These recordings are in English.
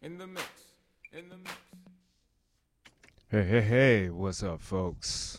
In the mix. In the mix. Hey, what's up, folks?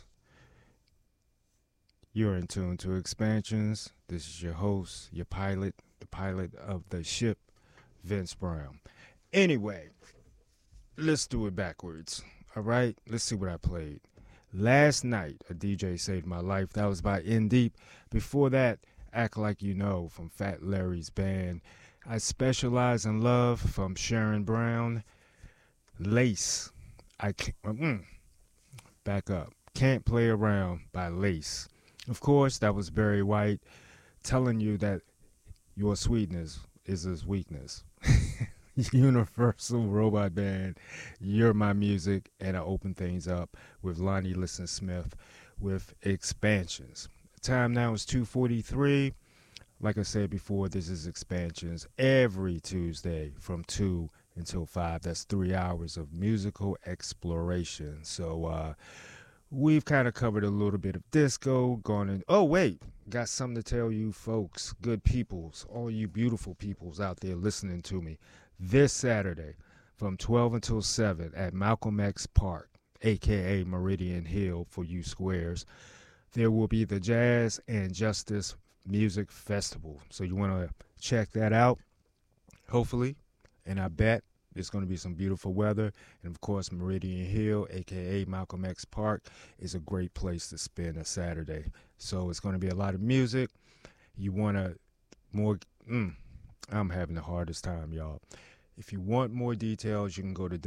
You're in tune to Expansions. This is your host, your pilot, the pilot of the ship, Vince Brown. Anyway, let's do it backwards. All right, let's see what I played. Last night, a DJ saved my life. That was by In Deep. Before that, Act Like You Know from Fat Larry's band. I Specialize in Love from Sharon Brown. Lace. I can't, back up. Can't Play Around by Lace. Of course, that was Barry White telling you that your sweetness is his weakness. Universal Robot Band, You're My Music, and I open things up with Lonnie Liston Smith with Expansions. Time now is 2:43. Like I said before, this is Expansions every Tuesday from 2 until 5. That's 3 hours of musical exploration. So, we've kind of covered a little bit of disco, gone in. Oh, wait, got something to tell you folks, good peoples, all you beautiful peoples out there listening to me. This Saturday from 12 until 7 at Malcolm X Park, aka Meridian Hill for you squares, there will be the Jazz and Justice Music Festival. So you want to check that out, hopefully, and I bet it's going to be some beautiful weather. And of course, Meridian Hill, aka Malcolm X Park, is a great place to spend a Saturday. So it's going to be a lot of music. You want to more. I'm having the hardest time, y'all. If you want more details, you can go to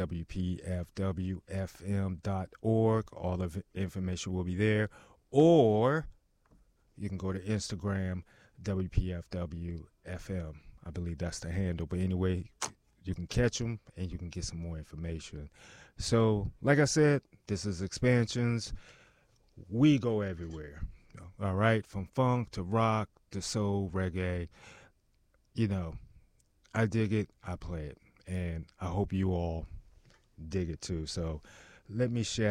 WPFWFM.org. All of the information will be there. Or you can go to Instagram, WPFWFM. I believe that's the handle. But anyway, you can catch them and you can get some more information. So, like I said, this is Expansions. We go everywhere. All right, from funk to rock to soul, reggae. You know, I dig it, I play it, and I hope you all dig it too. So, let me share